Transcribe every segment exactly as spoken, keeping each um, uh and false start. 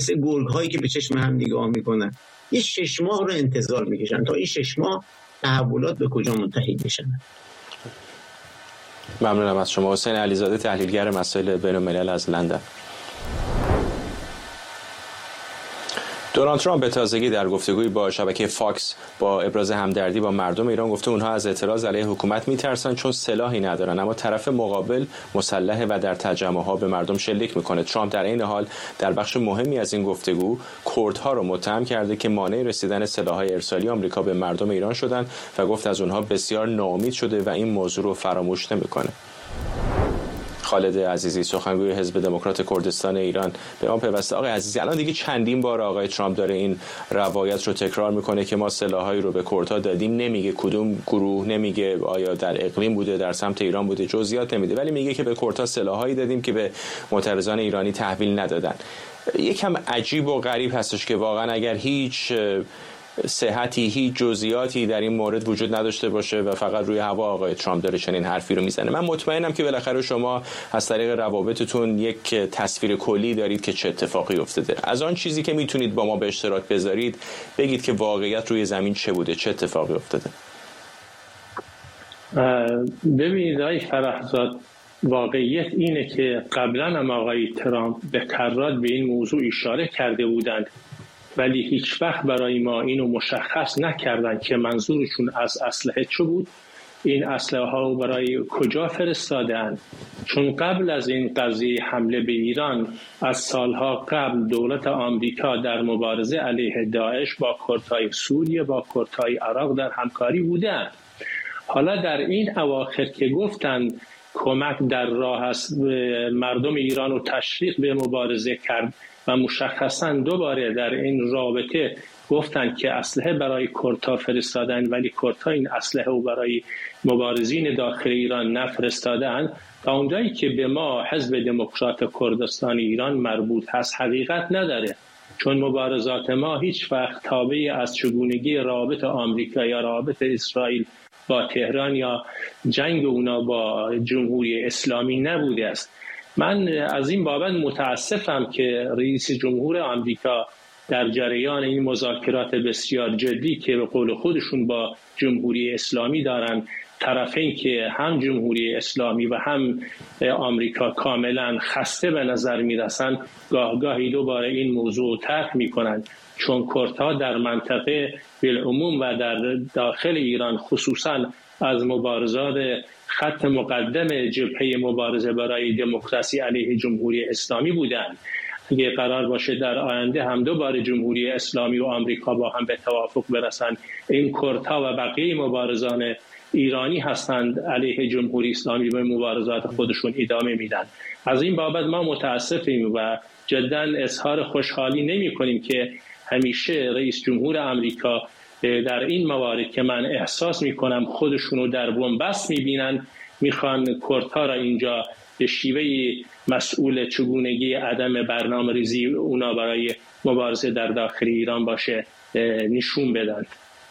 مثل گرگ هایی که به چشم هم نگاه میکنن. این شش ماه رو انتظار میکشن تا این شش ماه تحولات به کجا منتهی بشن. ممنونم از شما. حسین علیزاده، تحلیلگر مسائل بین الملل از لندن. دونالد ترامپ به تازگی در گفتگویی با شبکه فاکس با ابراز همدردی با مردم ایران گفته اونها از اعتراض علیه حکومت میترسن چون سلاحی ندارن، اما طرف مقابل مسلحه و در تجمعها به مردم شلیک میکنه. ترامپ در این حال در بخش مهمی از این گفتگو کردها رو متهم کرده که مانع رسیدن سلاح‌های ارسالی آمریکا به مردم ایران شدن و گفت از اونها بسیار ناامید شده و این موضوع رو فراموش نمیکنه. خالد عزیزی، سخنگوی حزب دموکرات کردستان ایران، به ما پیوسته. آقای عزیزی، الان دیگه چندین بار آقای ترامپ داره این روایت رو تکرار میکنه که ما سلاحایی رو به کردها دادیم، نمیگه کدوم گروه، نمیگه آیا در اقلیم بوده، در سمت ایران بوده، جزئیات نمیده، ولی میگه که به کردها سلاحایی دادیم که به معترضان ایرانی تحویل ندادن. یکم عجیب و غریب هستش که واقعا اگر هیچ صحتی، هیچ جزئیاتی در این مورد وجود نداشته باشه و فقط روی هوا آقای ترامپ داره چنین حرفی رو میزنه. من مطمئنم که بالاخره شما از طریق روابطتون یک تصویر کلی دارید که چه اتفاقی افتاده. از آن چیزی که میتونید با ما به اشتراک بذارید بگید که واقعیت روی زمین چه بوده، چه اتفاقی افتاده. ببینید آقای فرحزاد، واقعیت اینه که قبلا هم آقای ترامپ به کرات به این موضوع اشاره کرده بودند، ولی هیچ وقت برای ما اینو مشخص نکردن که منظورشون از اسلحه چه بود، این اسلحه ها برای کجا فرستادن. چون قبل از این قضیه حمله به ایران، از سالها قبل دولت آمریکا در مبارزه علیه داعش با کردهای سوریه، با کردهای عراق در همکاری بودند. حالا در این اواخر که گفتن کمک در راه است، مردم ایران رو تشویق به مبارزه کرد و مشخصاً دوباره در این رابطه گفتن که اسلحه برای کردها فرستادن، ولی کردها این اسلحه رو برای مبارزین داخل ایران نفرستادن. تا اونجایی که به ما حزب دموکرات کردستان ایران مربوط هست حقیقت نداره، چون مبارزات ما هیچ وقت تابع از چگونگی رابطه آمریکا یا رابطه اسرائیل با تهران یا جنگ اونا با جمهوری اسلامی نبوده است. من از این بابت متاسفم که رئیس جمهور آمریکا در جریان این مذاکرات بسیار جدی که به قول خودشون با جمهوری اسلامی دارن، طرفین که هم جمهوری اسلامی و هم آمریکا کاملا خسته به نظر میرسن، گاه گاهی دوباره این موضوع طرح میکنن، چون کردها در منطقه بالعموم و در داخل ایران خصوصا از مبارزات خط مقدم جبهه مبارزه برای دموکراسی علیه جمهوری اسلامی بودند. اگه قرار باشه در آینده هم دوباره جمهوری اسلامی و آمریکا با هم به توافق برسن، این کردها و بقیه مبارزان ایرانی هستند علیه جمهوری اسلامی به مبارزات خودشون ادامه میدن. از این بابت ما متاسفیم و جدا اظهار خوشحالی نمی کنیم که همیشه رئیس جمهور آمریکا در این موارد که من احساس میکنم خودشونو در بن‌بست میبینن، میخوان کردها را اینجا به شیوه مسئول چگونگی عدم برنامه ریزی اونا برای مبارزه در داخل ایران باشه نشون بدن.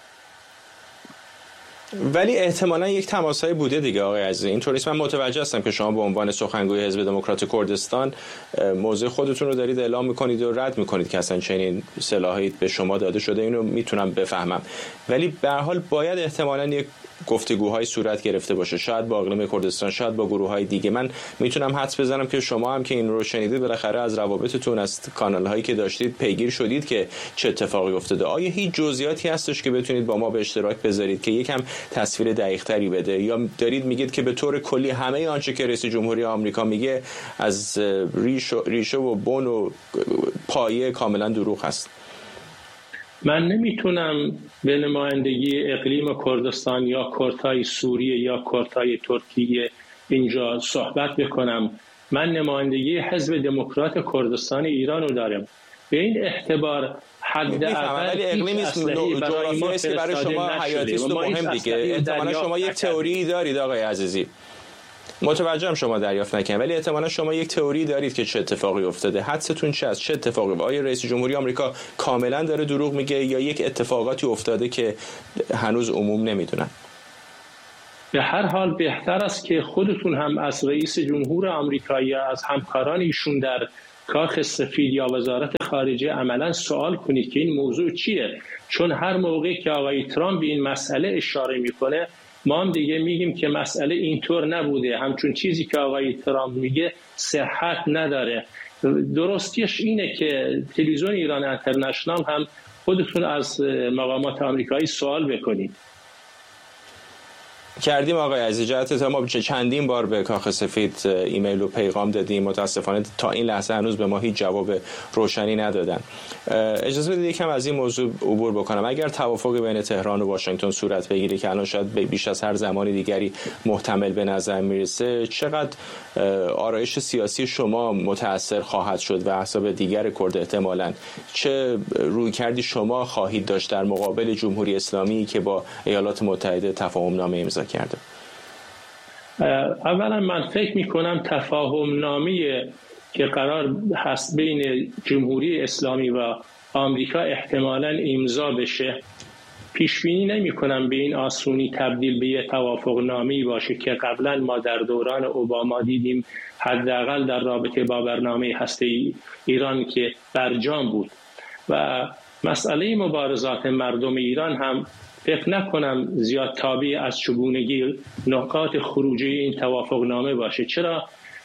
ولی احتمالاً یک تماسایی بوده دیگه آقای عزیزی. اینطوریست من متوجه هستم که شما به عنوان سخنگوی حزب دموکرات کردستان موضع خودتون رو دارید اعلام میکنید و رد میکنید که اصلا چنین سلاحی به شما داده شده، اینو میتونم بفهمم، ولی به هر حال باید احتمالاً یک گفتگوهای صورت گرفته باشه، شاید با اقلیم کردستان، شاید با گروه‌های دیگه. من میتونم حدس بزنم که شما هم که این رو شنیدید بالاخره از روابطتون، از کانال‌هایی که داشتید پیگیر شدید که چه اتفاقی افتاده. آیا هیچ جزئیاتی هستش که بتونید با ما به اشتراک بذارید که یکم تصویر دقیق‌تری بده، یا دارید میگید که به طور کلی همه آنچه که رئیس جمهوری آمریکا میگه از ریشه و, ریشه و بن و پایه کاملا دروغ هست؟ من نمیتونم به نمایندگی اقلیم کردستان یا کردهای سوریه یا کردهای ترکیه اینجا صحبت بکنم. من نمایندگی حزب دموکرات کردستان ایران رو دارم. به این اعتبار حداقل اقلیمی است جغرافیایی است که برای شما حیاتی است و مهم دیگه. احتمالاً شما یک تئوری دارید آقای عزیزی. متوجهم شما دریافت نکنید، ولی احتمالاً شما یک تئوری دارید که چه اتفاقی افتاده. حدستون چه است؟ چه اتفاقی؟ آیا رئیس جمهوری آمریکا کاملا داره دروغ میگه یا یک اتفاقاتی افتاده که هنوز عموم نمیدونن؟ به هر حال بهتر است که خودتون هم از رئیس جمهور آمریکا یا از همکاران ایشون در کاخ سفید یا وزارت خارجه عملا سوال کنید که این موضوع چیه، چون هر موقع که آقای ترامپ به این مسئله اشاره میکنه ما هم دیگه میگیم که مسئله اینطور نبوده، همچون چیزی که آقای ترامپ میگه صحت نداره. درستیش اینه که تلویزیون ایران اینترنشنال هم خودتون از مقامات آمریکایی سوال بکنید. کردیم آقای عزیز، جهت ما چندین بار به کاخ سفید ایمیل و پیغام دادیم، متاسفانه تا این لحظه هنوز به ما هیچ جواب روشنی ندادن. اجازه بدید یکم از این موضوع عبور بکنم. اگر توافق بین تهران و واشنگتن صورت بگیره که الان شاید بیش از هر زمان دیگری محتمل به نظر میرسه، چقدر آرایش سیاسی شما متأثر خواهد شد و احزاب دیگر کرد احتمالاً چه رویکردی شما خواهید داشت در مقابل جمهوری اسلامی که با ایالات متحده تفاهم نامه امضا کرده؟ اولا من فکر میکنم تفاهم نامه که قرار هست بین جمهوری اسلامی و آمریکا احتمالاً امضا بشه، پیش بینی نمی کنم به این آسونی تبدیل به یک توافق نامه‌ای باشه که قبلا ما در دوران اوباما دیدیم، حداقل در رابطه با برنامه هسته‌ای ایران که برجام بود. و مسئله مبارزات مردم ایران هم فکر نکنم زیاد تابع از چگونگی نکات خروجی این توافق نامه باشه. چرا؟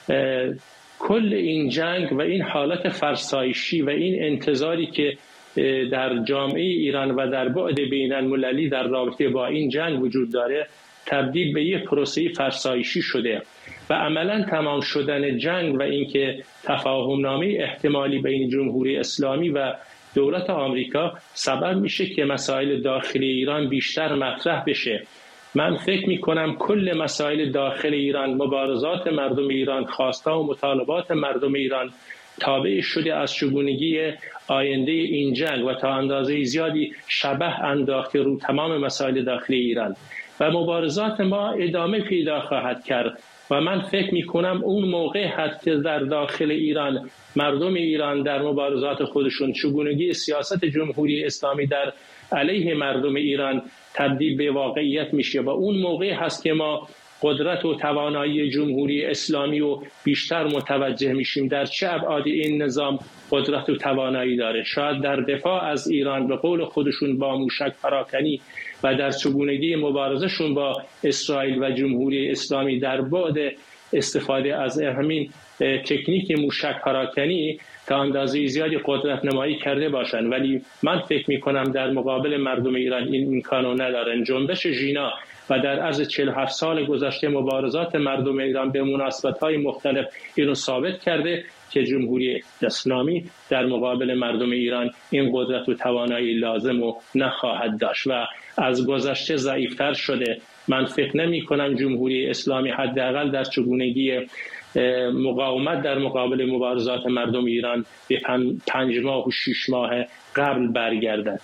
کل این جنگ و این حالت فرسایشی و این انتظاری که در جامعه ایران و در بعد بین المللی در رابطه با این جنگ وجود داره تبدیل به یک پروسه فرسایشی شده و عملا تمام شدن جنگ و اینکه تفاهم نامه احتمالی بین جمهوری اسلامی و دولت آمریکا سبب میشه که مسائل داخلی ایران بیشتر مطرح بشه. من فکر میکنم کل مسائل داخل ایران، مبارزات مردم ایران، خواسته و مطالبات مردم ایران تابع شده از چگونگی آینده این جنگ و تا اندازه زیادی شبه انداخته رو تمام مسائل داخلی ایران و مبارزات ما ادامه پیدا خواهد کرد. و من فکر می کنم اون موقع هست که در داخل ایران مردم ایران در مبارزات خودشون چگونگی سیاست جمهوری اسلامی در علیه مردم ایران تبدیل به واقعیت میشه و اون موقع هست که ما قدرت و توانایی جمهوری اسلامی رو بیشتر متوجه میشیم در چه ابعادی این نظام قدرت و توانایی داره. شاید در دفاع از ایران به قول خودشون با موشک پراکنی و در چگونگی مبارزشون با اسرائیل و جمهوری اسلامی در بعد استفاده از همین تکنیک موشک پراکنی تا اندازه زیادی قدرت نمایی کرده باشند، ولی من فکر می کنم در مقابل مردم ایران این امکانو ندارن. جنبش ژینا و در عرض چهل و هفت سال گذشته مبارزات مردم ایران به مناسبت‌های مختلف اینو ثابت کرده که جمهوری اسلامی در مقابل مردم ایران این قدرت و توانایی لازم رو نخواهد داشت و از گذشته ضعیفتر شده. من فکر نمی کنم جمهوری اسلامی حداقل در چگونگی مقاومت در مقابل مبارزات مردم ایران به پنج ماه و شش ماه قبل برگردد.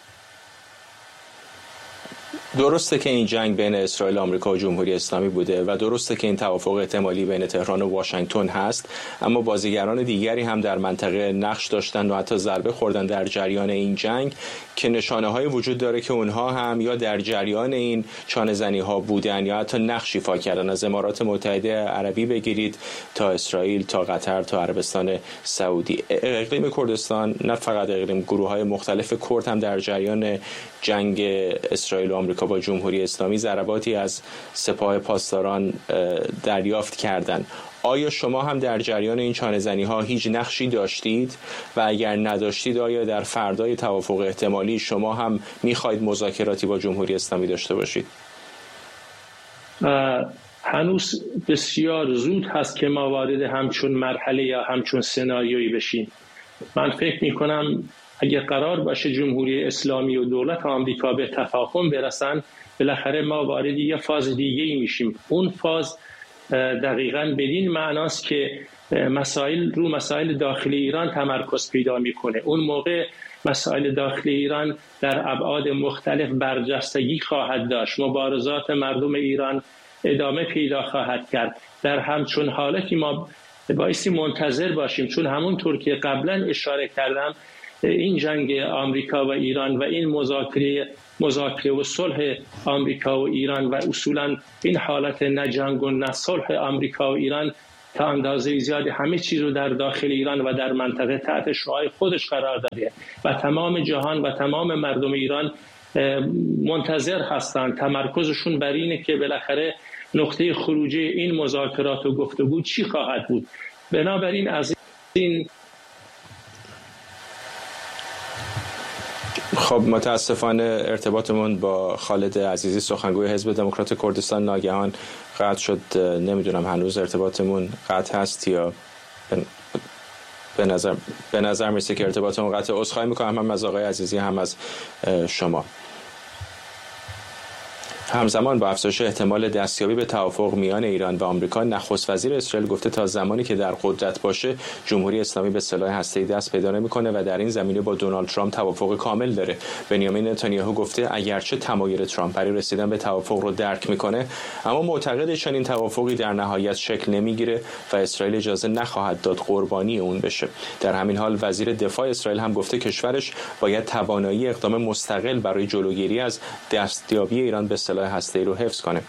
درسته که این جنگ بین اسرائیل، آمریکا و جمهوری اسلامی بوده و درسته که این توافق احتمالی بین تهران و واشنگتن هست، اما بازیگران دیگری هم در منطقه نقش داشتن و حتی ضربه خوردن در جریان این جنگ که نشانه‌های وجود داره که اونها هم یا در جریان این چانه‌زنی‌ها بودن یا حتی نقش ایفا کردن. از امارات متحده عربی بگیرید تا اسرائیل تا قطر تا عربستان سعودی. اقلیم کردستان نه فقط اقلیم، گروه‌های مختلف کرد هم در جریان جنگ اسرائیل و آمریکا با جمهوری اسلامی ضرباتی از سپاه پاسداران دریافت کردند. آیا شما هم در جریان این چانه‌زنی ها هیچ نقشی داشتید و اگر نداشتید آیا در فردای توافق احتمالی شما هم میخواید مذاکراتی با جمهوری اسلامی داشته باشید؟ هنوز بسیار زود هست که ما وارد همچون مرحله یا همچون سناریویی بشیم. من فکر میکنم اگر قرار باشه جمهوری اسلامی و دولت آمریکا به تفاهم برسن، بالاخره ما وارد یه فاز دیگه میشیم. اون فاز دقیقاً بدین معناست که مسائل رو مسائل داخلی ایران تمرکز پیدا میکنه. اون موقع مسائل داخلی ایران در ابعاد مختلف برجستگی خواهد داشت. مبارزات مردم ایران ادامه پیدا خواهد کرد. در همچون حالتی ما بایستی منتظر باشیم، چون همونطور که قبلا اشاره کردم این جنگ آمریکا و ایران و این مذاکره مذاکره و صلح آمریکا و ایران و اصولا این حالت نه جنگ و نه صلح آمریکا و ایران تا اندازه زیادی همه چیز رو در داخل ایران و در منطقه تحت شعاع خودش قرار داده و تمام جهان و تمام مردم ایران منتظر هستند. تمرکزشون بر اینه که بالاخره نقطه خروجی این مذاکرات و گفتگو چی خواهد بود. بنابراین از این خب متاسفانه ارتباطمون با خالد عزیزی سخنگوی حزب دموکرات کردستان ناگهان قطع شد. نمیدونم هنوز ارتباطمون قطع هست یا به نظر به نظر میسه که ارتباطمون قطع. عذرخواهی میکنم هم از آقای عزیزی هم از شما. همزمان با افزایش احتمال دستیابی به توافق میان ایران و آمریکا، نخست وزیر اسرائیل گفته تا زمانی که در قدرت باشه جمهوری اسلامی به سلاح هسته‌ای دست پیدا نمی‌کنه و در این زمینه با دونالد ترامپ توافق کامل داره. بنیامین نتانیاهو گفته اگرچه تمایل ترامپ برای رسیدن به توافق رو درک می‌کنه، اما معتقده چنین توافقی در نهایت شکل نمیگیره و اسرائیل اجازه نخواهد داد قربانی اون بشه. در همین حال وزیر دفاع اسرائیل هم گفته کشورش باید توانایی اقدام مستقل برای جلوگیری از دستیابی ایران به سلاح هسته‌ای رو حفظ کنه.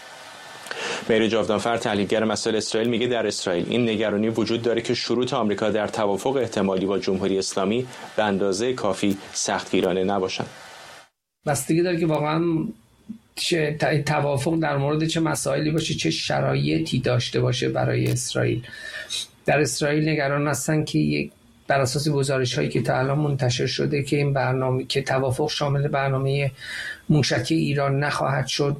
مهری جاودانفر تحلیلگر مسائل اسرائیل میگه در اسرائیل این نگرانی وجود داره که شروط آمریکا در توافق احتمالی با جمهوری اسلامی به اندازه کافی سختگیرانه نباشن. بستگی داره که واقعا چه توافق در مورد چه مسائلی باشه، چه شرایطی داشته باشه برای اسرائیل. در اسرائیل نگران هستن که یک بر اساس گزارش‌هایی که تا الان منتشر شده که این برنامه که توافق شامل برنامه موشکی ایران نخواهد شد،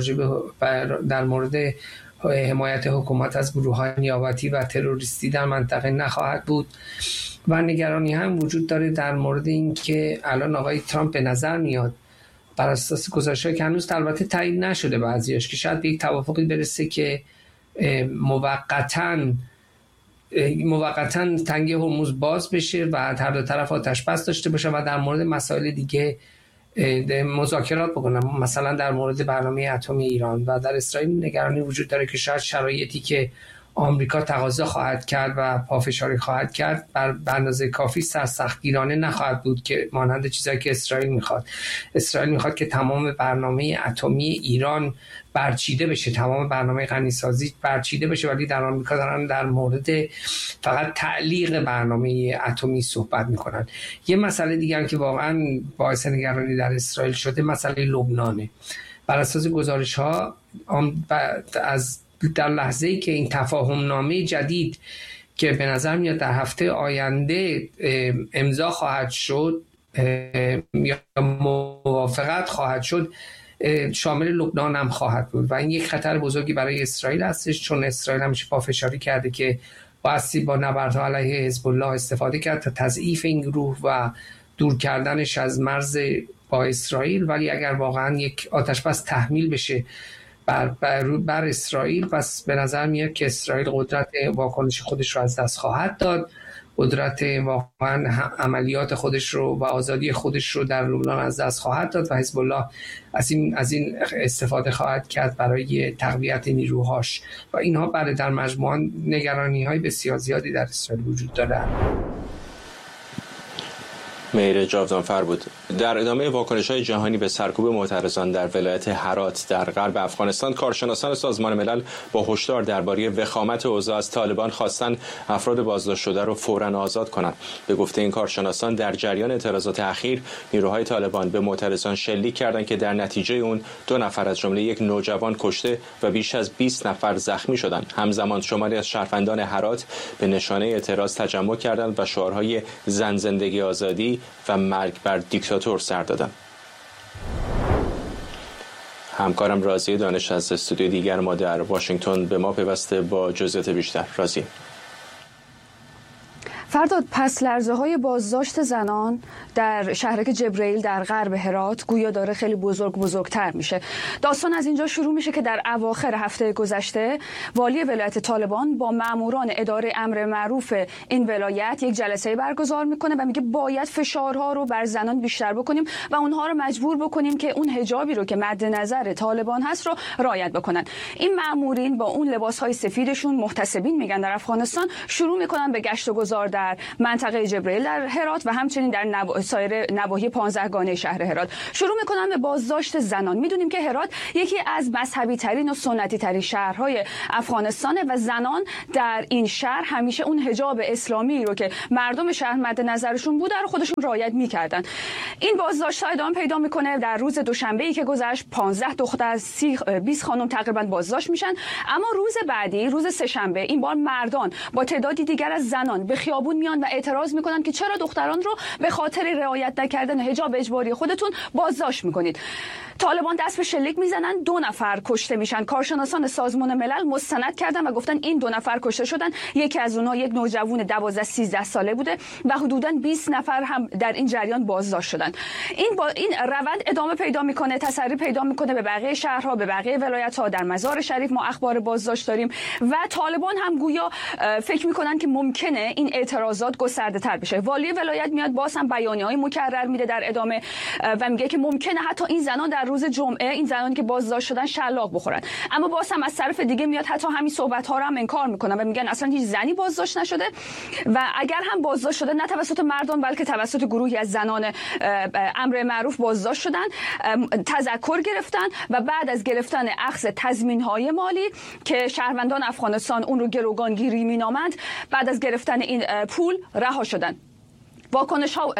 در مورد حمایت حکومت از گروه‌های نیابتی و تروریستی در منطقه نخواهد بود و نگرانی هم وجود داره در مورد این که الان آقای ترامپ به نظر میاد بر اساس گزارش‌هایی که هنوز البته تایید نشده بعضیاش که شاید به یک توافقی برسه که موقتاً موقتاً تنگه هرمز باز بشه و هر دو طرف آتش بس داشته باشه و در مورد مسائل دیگه مذاکرات بکنن، مثلا در مورد برنامه اتمی ایران. و در اسرائیل نگرانی وجود داره که شاید شرایطی که آمریکا تقاضا خواهد کرد و پافشاری خواهد کرد بر اندازه کافی سرسختگیرانه نخواهد بود که مانند چیزایی که اسرائیل میخواد. اسرائیل میخواد که تمام برنامه اتمی ایران برچیده بشه، تمام برنامه غنیسازی برچیده بشه، ولی در آمریکا دارن در مورد فقط تعلیق برنامه اتمی صحبت میکنن. یه مسئله دیگه هم که واقعا باعث نگرانی در اسرائیل شده مسئله لبنانه. بر اساس گزارش ها از در لحظه‌ای که این تفاهم نامه جدید که به نظر میاد در هفته آینده امضا خواهد شد یا موافقت خواهد شد، شامل لبنان هم خواهد بود و این یک خطر بزرگی برای اسرائیل هستش، چون اسرائیل همیشه پافشاری کرده که بایستی با نبردها علیه حزب الله استفاده کرد تا تضعیف این گروه و دور کردنش از مرز با اسرائیل. ولی اگر واقعا یک آتش بس تحمیل بشه بر, بر, بر اسرائیل، پس به نظر میاد که اسرائیل قدرت واکنش خودش رو از دست خواهد داد، قدرت واقعا عملیات خودش رو و آزادی خودش رو در لبنان از دست خواهد داد و حزب الله از این از این استفاده خواهد کرد برای تقویت نیروهاش و اینها برای در مجموع نگرانی‌های بسیار زیادی در اسرائیل وجود داره. مهر جاودانفر بود. در ادامه واکنش‌های جهانی به سرکوب معترضان در ولایت هرات در غرب افغانستان، کارشناسان سازمان ملل با هشدار درباره وخامت اوضاع از طالبان خواستن افراد بازداشت شده را فوراً آزاد کنند. به گفته این کارشناسان در جریان اعتراضات اخیر نیروهای طالبان به معترضان شلیک کردند که در نتیجه اون دو نفر از جمله یک نوجوان کشته و بیش از بیست نفر زخمی شدند. همزمان شماری از شهروندان هرات به نشانه اعتراض تجمع کردند و شعارهای زن زندگی آزادی و مرگ بر دیکتاتور سر دادند. همکارم راضیه دانش از استودیو دیگر ما در واشنگتن به ما پیوسته با جزئیات بیشتر. راضیه. فرداد، پس لرزه های بازداشت زنان در شهرک جبرئیل در غرب هرات گویا داره خیلی بزرگ بزرگتر میشه. داستان از اینجا شروع میشه که در اواخر هفته گذشته والی ولایت طالبان با ماموران اداره امر معروف این ولایت یک جلسه برگزار میکنه و میگه باید فشارها رو بر زنان بیشتر بکنیم و اونها رو مجبور بکنیم که اون حجابی رو که مد نظر طالبان هست رو رعایت بکنن. این مامورین با اون لباسهای سفیدشون، محتسبین میگن در افغانستان، شروع میکنن به گشت و گذار در منطقه جبرئیل در هرات و همچنین در نوا... سایر نواحی پانزدهگانه شهر هرات. شروع می‌کنم به بازداشت زنان. می‌دونیم که هرات یکی از مذهبی ترین و سنتی ترین شهرهای افغانستانه و زنان در این شهر همیشه اون حجاب اسلامی رو که مردم شهر مد نظرشون بوده رو خودشون رعایت می‌کردن. این بازداشت‌ها ادامه پیدا می‌کنه. در روز دوشنبه‌ای که گذشت پانزده دختر از بیست خانم تقریبا بازداشت میشن، اما روز بعدی روز سه‌شنبه این بار مردان با تعدادی دیگر از زنان به خیابون میان و اعتراض میکنن که چرا دختران رو به خاطر رعایت نکردن حجاب اجباری خودتون بازداشت میکنید. طالبان دست به شلیک میزنن، دو نفر کشته میشن. کارشناسان سازمان ملل مستند کردن و گفتن این دو نفر کشته شدن. یکی از اونها یک نوجوان دوازده سیزده ساله بوده و حدوداً بیست نفر هم در این جریان بازداشت شدن. این با این روند ادامه پیدا میکنه، تسری پیدا میکنه به بقیه شهرها، به بقیه ولایت‌ها. در مزار شریف ما اخبار بازداشت داریم و طالبان هم گویا فکر میکنن که ممکنه این اعتراضات گسترده تر بشه. والی ولایت میاد باز هم بیانیه‌های مکرر میده در ادامه و میگه که ممکنه حتی این زنان در روز جمعه، این زنانی که بازداشت شدن، شلاق بخورن. اما باز هم از طرف دیگه میاد حتی همین صحبت‌ها رو هم انکار میکنن و میگن اصلا هیچ زنی بازداشت نشده و اگر هم بازداشت شده نه توسط مردان بلکه توسط گروهی از زنان امر معروف بازداشت شدن، تذکر گرفتن و بعد از گرفتن اخذ تضمین‌های مالی که شهروندان افغانستان اون رو گروگانگیری مینامند، بعد از گرفتن این پول رها شدن. واکنش ها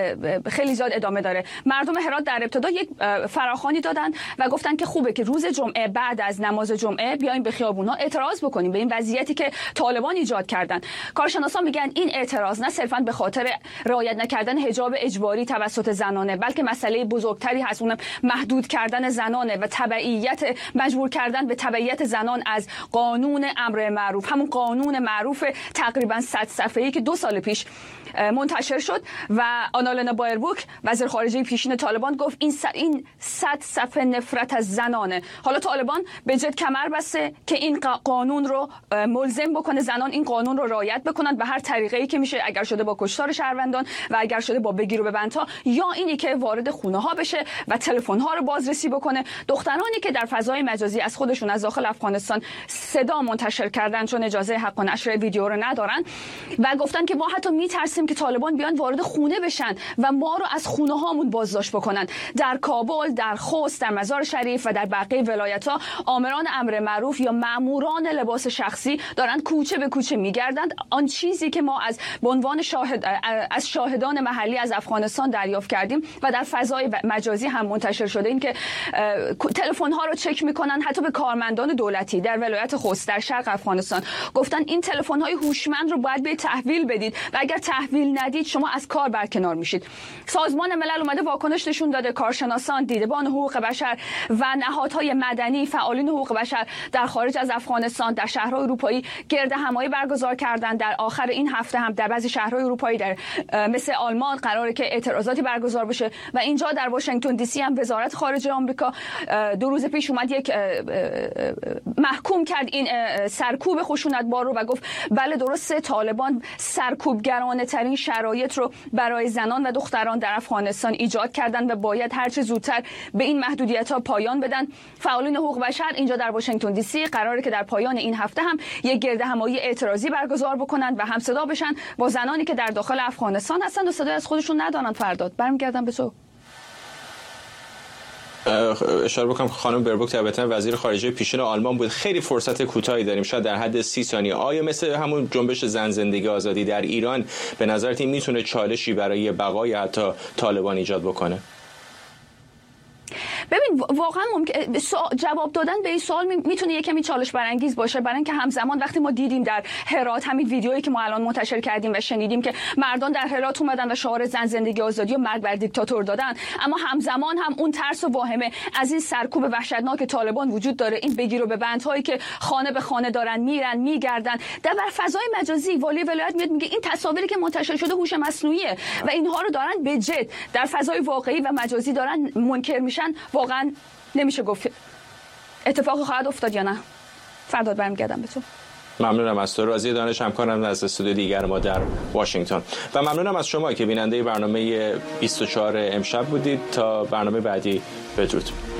خیلی زیاد ادامه داره. مردم هرات در ابتدا یک فراخوانی دادن و گفتن که خوبه که روز جمعه بعد از نماز جمعه بیایم به خیابونا اعتراض بکنیم به این وضعیتی که طالبان ایجاد کردن. کارشناسان میگن این اعتراض نه صرفا به خاطر رعایت نکردن حجاب اجباری توسط زنانه، بلکه مسئله بزرگتری هست، اونم محدود کردن زنانه و تبعیت، مجبور کردن به تبعیت زنان از قانون امر معروف، همون قانون معروف تقریبا صد صفحه‌ای که دو سال پیش منتشر شد و آنالنا بایربوک وزیر خارجه پیشین طالبان گفت این س... این صد صفحه نفرت از زنانه. حالا طالبان به جد کمر بسته که این قانون رو ملزم بکنه زنان این قانون رو رعایت بکنن به هر طریقه‌ای که میشه، اگر شده با کشتار شهروندان و اگر شده با بگیر و ببندها، یا اینی که وارد خونه ها بشه و تلفن ها رو بازرسی بکنه. دخترانی که در فضای مجازی از خودشون از داخل افغانستان صدا منتشر کردن چون اجازه حق و نشر ویدیو رو ندارن و گفتن که ما حتی میترسیم که طالبان بیان وارد خونه بشن و ما رو از خونه هامون بازداشت بکنن. در کابل، در خوست، در مزار شریف و در بقیه ولایت‌ها آمران امر معروف یا ماموران لباس شخصی دارن کوچه به کوچه میگردند. آن چیزی که ما از به عنوان شاهد از شاهدان محلی از افغانستان دریافت کردیم و در فضای مجازی هم منتشر شده این که تلفن ها رو چک میکنن حتی به کارمندان دولتی در ولایت خوست در شرق افغانستان. گفتن این تلفن های هوشمند رو باید به تحویل بدید و اگر تحویل ندید شما از کار برکنار میشید. سازمان ملل اومده واکنش نشون داده. کارشناسان، دیدبان حقوق بشر و نهادهای مدنی، فعالین حقوق بشر در خارج از افغانستان در شهرهای اروپایی گرد همایی برگزار کردن. در آخر این هفته هم در بعضی شهرهای اروپایی در مثل آلمان قراره که اعتراضاتی برگزار بشه و اینجا در واشنگتن دی سی هم وزارت خارجه آمریکا دو روز پیش اومد یک محکوم کرد این سرکوب خشونتبار رو و گفت بله درسته طالبان سرکوبگرانه ترین شرایط رو برای زنان و دختران در افغانستان ایجاد کردن و باید هر چه زودتر به این محدودیت‌ها پایان بدن. فعالین حقوق بشر اینجا در واشنگتن دی سی قراره که در پایان این هفته هم یک گردهمایی اعتراضی برگزار بکنن و همصدا بشن با زنانی که در داخل افغانستان هستن و صدای از خودشون ندارن. فرداد برمیگردم به تو. اشاره بکنم خانم بربوک طبعا وزیر خارجه پیشین آلمان بود. خیلی فرصت کوتاهی داریم، شاید در حد سی ثانیه. آیا مثل همون جنبش زن زندگی آزادی در ایران به نظرت این میتونه چالشی برای بقای حتی طالبان ایجاد بکنه؟ ببین واقعا ممکن جواب دادن به این سوال میتونه یه کمی چالش برانگیز باشه، برای اینکه همزمان وقتی ما دیدیم در هرات همین ویدیویی که ما الان منتشر کردیم و شنیدیم که مردان در هرات اومدن و شعار زن زندگی آزادی و مرگ بر دیکتاتور دادن، اما همزمان هم اون ترس و واهمه از این سرکوب وحشتناک طالبان وجود داره. این بگیر و ببندهایی که خانه به خانه دارن میرن میگردن در فضای مجازی. والی ولایت میاد میگه این تصاویری که منتشر شده هوش مصنوعیه و اینها رو دارن به جد در فضای واقعی و مجازی دارن منکر میشن. واقعا نمیشه گفت اتفاقی خواهد افتاد یا نه. فرداد برمیگردم به تو. ممنونم از تو. راضی دانش همکارم از استودیو دیگر ما در واشنگتن و ممنونم از شما که بیننده برنامه بیست و چهار امشب بودید. تا برنامه بعدی بدرود.